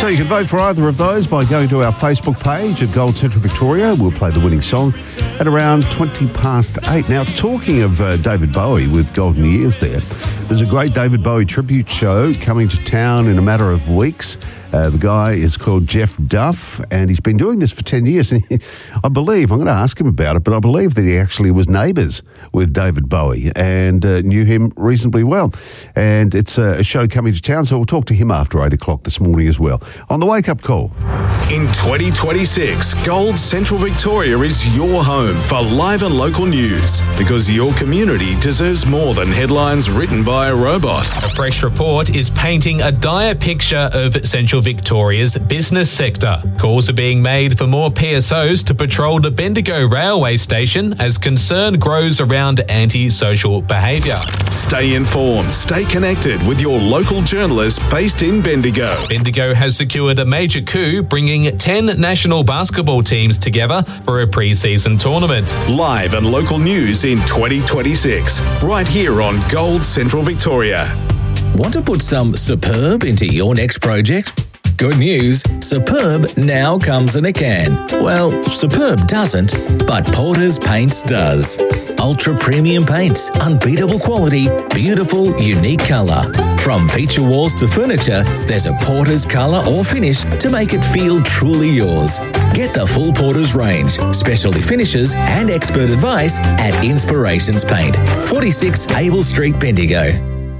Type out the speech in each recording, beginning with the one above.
So you can vote for either of those by going to our Facebook page at Gold Central Victoria. We'll play the winning song at around 8:20. Now, talking of David Bowie with Golden Years there's a great David Bowie tribute show coming to town in a matter of weeks. The guy is called Jeff Duff, and he's been doing this for 10 years. And I believe, I'm going to ask him about it, but I believe that he actually was neighbours with David Bowie and knew him reasonably well. And it's a show coming to town, so we'll talk to him after 8 o'clock this morning as well. On the wake-up call. In 2026, Gold Central Victoria is your home for live and local news, because your community deserves more than headlines written by a robot. A fresh report is painting a dire picture of Central Victoria's business sector. Calls are being made for more PSOs to patrol the Bendigo railway station as concern grows around anti-social behaviour. Stay informed, stay connected with your local journalists based in Bendigo. Bendigo has secured a major coup, bringing 10 national basketball teams together for a pre-season tournament. Live and local news in 2026, right here on Gold Central Victoria. Want to put some superb into your next project? Good news, Superb now comes in a can. Well, Superb doesn't, but Porter's Paints does. Ultra premium paints, unbeatable quality, beautiful, unique colour. From feature walls to furniture, there's a Porter's colour or finish to make it feel truly yours. Get the full Porter's range, specialty finishes and expert advice at Inspirations Paint, 46 Abel Street, Bendigo.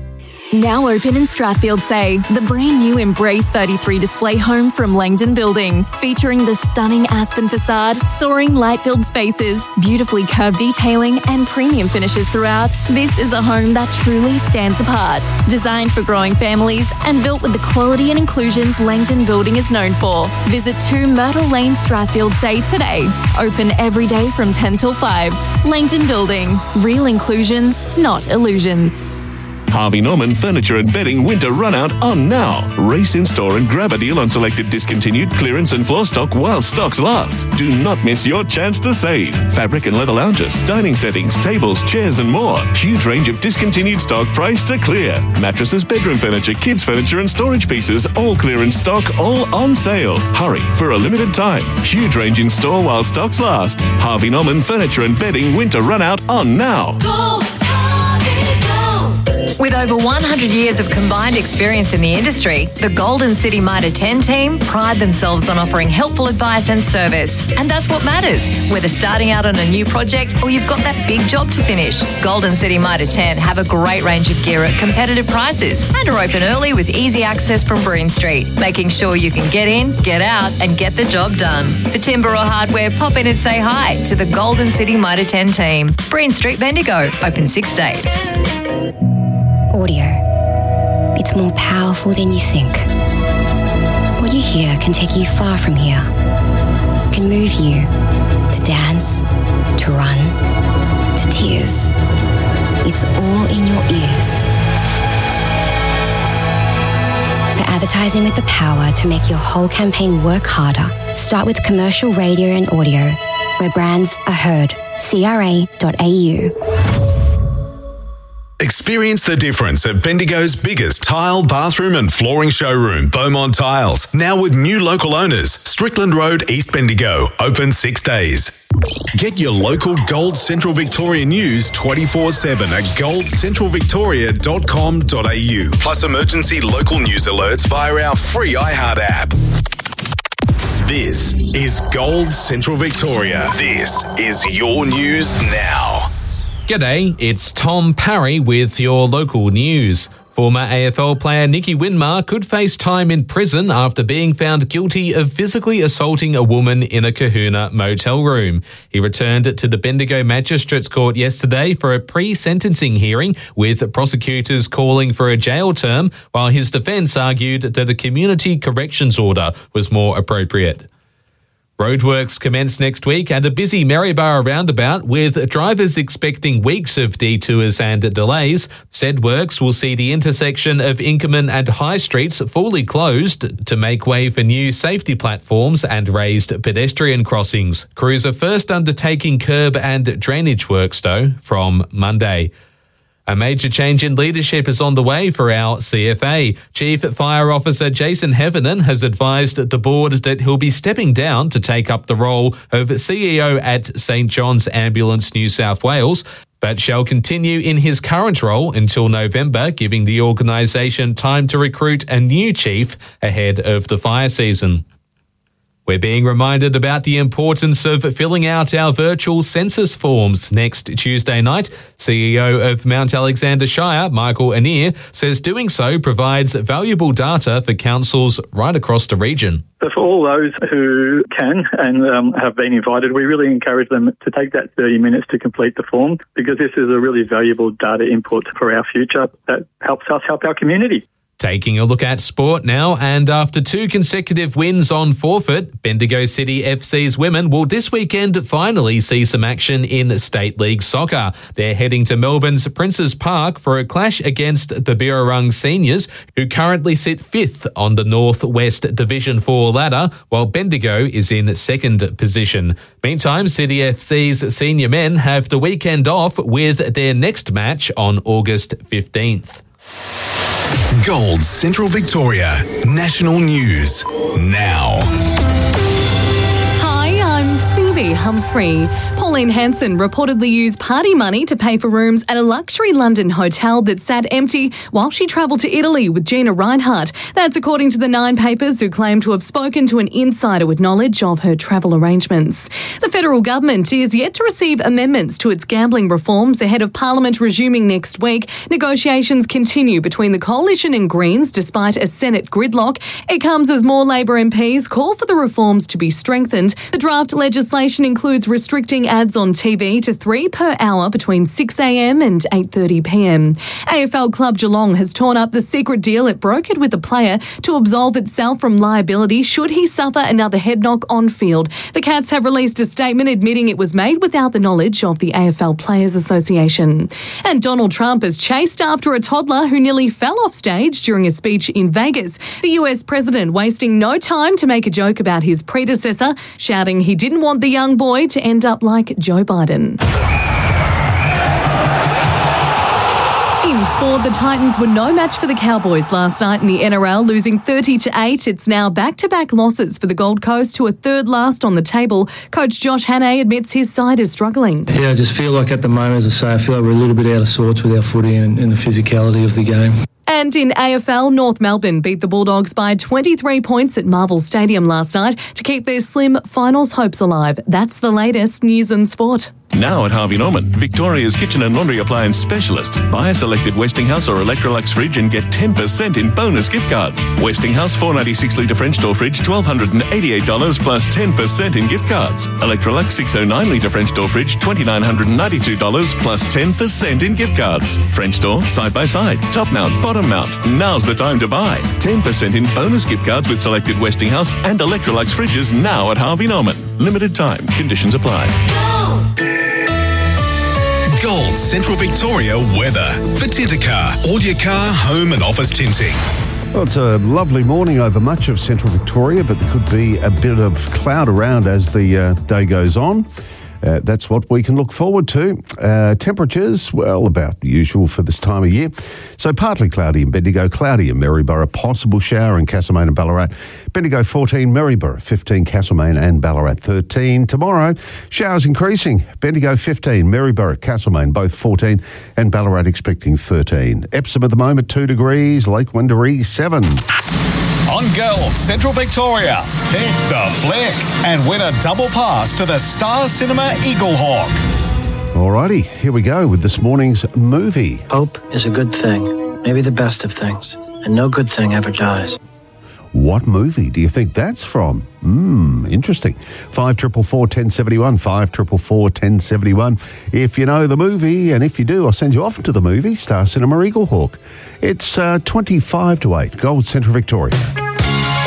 Now open in Strathfield Say, the brand new Embrace 33 display home from Langdon Building, featuring the stunning aspen facade, soaring light-filled spaces, beautifully curved detailing and premium finishes throughout. This is a home that truly stands apart. Designed for growing families and built with the quality and inclusions Langdon Building is known for. Visit 2 Myrtle Lane, Strathfield Say today. Open every day from 10 till 5. Langdon Building. Real inclusions, not illusions. Harvey Norman Furniture and Bedding Winter Runout on now. Race in store and grab a deal on selected discontinued clearance and floor stock while stocks last. Do not miss your chance to save. Fabric and leather lounges, dining settings, tables, chairs and more. Huge range of discontinued stock priced to clear. Mattresses, bedroom furniture, kids furniture and storage pieces, all clearance stock, all on sale. Hurry for a limited time. Huge range in store while stocks last. Harvey Norman Furniture and Bedding Winter Runout on now. Go! With over 100 years of combined experience in the industry, the Golden City Mitre 10 team pride themselves on offering helpful advice and service. And that's what matters, whether starting out on a new project or you've got that big job to finish. Golden City Mitre 10 have a great range of gear at competitive prices and are open early with easy access from Breen Street, making sure you can get in, get out and get the job done. For timber or hardware, pop in and say hi to the Golden City Mitre 10 team. Breen Street, Bendigo, open 6 days. Audio. It's more powerful than you think. What you hear can take you far from here. It can move you to dance, to run, to tears. It's all in your ears. For advertising with the power to make your whole campaign work harder, start with commercial radio and audio, where brands are heard. CRA.au. Experience the difference at Bendigo's biggest tile, bathroom and flooring showroom, Beaumont Tiles. Now with new local owners, Strickland Road, East Bendigo, open 6 days. Get your local Gold Central Victoria news 24/7 at goldcentralvictoria.com.au. Plus emergency local news alerts via our free iHeart app. This is Gold Central Victoria. This is your news now. G'day, it's Tom Parry with your local news. Former AFL player Nicky Winmar could face time in prison after being found guilty of physically assaulting a woman in a Kahuna motel room. He returned to the Bendigo Magistrates Court yesterday for a pre-sentencing hearing, with prosecutors calling for a jail term, while his defence argued that a community corrections order was more appropriate. Roadworks commence next week at a busy Maryborough roundabout, with drivers expecting weeks of detours and delays. Said works will see the intersection of Inkerman and High Streets fully closed to make way for new safety platforms and raised pedestrian crossings. Crews are first undertaking curb and drainage works, though, from Monday. A major change in leadership is on the way for our CFA. Chief Fire Officer Jason Hevenin has advised the board that he'll be stepping down to take up the role of CEO at St John's Ambulance New South Wales, but shall continue in his current role until November, giving the organisation time to recruit a new chief ahead of the fire season. We're being reminded about the importance of filling out our virtual census forms next Tuesday night. CEO of Mount Alexander Shire, Michael Anir, says doing so provides valuable data for councils right across the region. So for all those who can and have been invited, we really encourage them to take that 30 minutes to complete the form, because this is a really valuable data input for our future that helps us help our community. Taking a look at sport now, and after 2 consecutive wins on forfeit, Bendigo City FC's women will this weekend finally see some action in State League soccer. They're heading to Melbourne's Princes Park for a clash against the Birrarung Seniors, who currently sit 5th on the North West Division 4 ladder, while Bendigo is in 2nd position. Meantime, City FC's senior men have the weekend off with their next match on August 15th. Gold Central Victoria National News now. Hi, I'm Phoebe Humphrey. Pauline Hanson reportedly used party money to pay for rooms at a luxury London hotel that sat empty while she travelled to Italy with Gina Reinhardt. That's according to the Nine papers, who claim to have spoken to an insider with knowledge of her travel arrangements. The federal government is yet to receive amendments to its gambling reforms ahead of Parliament resuming next week. Negotiations continue between the Coalition and Greens despite a Senate gridlock. It comes as more Labor MPs call for the reforms to be strengthened. The draft legislation includes restricting ads on TV to 3 per hour between 6 a.m. and 8:30 p.m. AFL club Geelong has torn up the secret deal it brokered with the player to absolve itself from liability should he suffer another head knock on field. The Cats have released a statement admitting it was made without the knowledge of the AFL Players Association. And Donald Trump is chased after a toddler who nearly fell off stage during a speech in Vegas. The US president wasting no time to make a joke about his predecessor, shouting he didn't want the young boy to end up like Joe Biden. In sport, the Titans were no match for the Cowboys last night in the NRL, losing 30-8. It's now back-to-back losses for the Gold Coast, to a third last on the table. Coach Josh Hannay admits his side is struggling. Yeah, I just feel like at the moment, as I say, I feel like we're a little bit out of sorts with our footy and the physicality of the game. And in AFL, North Melbourne beat the Bulldogs by 23 points at Marvel Stadium last night to keep their slim finals hopes alive. That's the latest news and sport. Now at Harvey Norman, Victoria's kitchen and laundry appliance specialist. Buy a selected Westinghouse or Electrolux fridge and get 10% in bonus gift cards. Westinghouse 496-litre French door fridge, $1,288 plus 10% in gift cards. Electrolux 609-litre French door fridge, $2,992 plus 10% in gift cards. French door, side-by-side, top mount, bottom mount. Now's the time to buy. 10% in bonus gift cards with selected Westinghouse and Electrolux fridges now at Harvey Norman. Limited time. Conditions apply. Gold Central Victoria weather. For Tintercar, all your car, home and office tinting. Well, it's a lovely morning over much of Central Victoria, but there could be a bit of cloud around as the day goes on. That's what we can look forward to. Temperatures, well, about the usual for this time of year. So partly cloudy in Bendigo, cloudy in Maryborough, possible shower in Castlemaine and Ballarat. Bendigo 14, Maryborough 15, Castlemaine and Ballarat 13. Tomorrow, showers increasing. Bendigo 15, Maryborough, Castlemaine both 14 and Ballarat expecting 13. Epsom at the moment 2 degrees, Lake Wendouree 7. On Gold Central Victoria, pick the flick and win a double pass to the Star Cinema Eagle Hawk. Alrighty, here we go with this morning's movie. Hope is a good thing, maybe the best of things, and no good thing ever dies. What movie do you think that's from? Interesting. 5444 1071, 5444 1071. If you know the movie, and if you do, I'll send you off to the movie, Star Cinema Eagle Hawk. It's 25 to 8, Gold Central Victoria.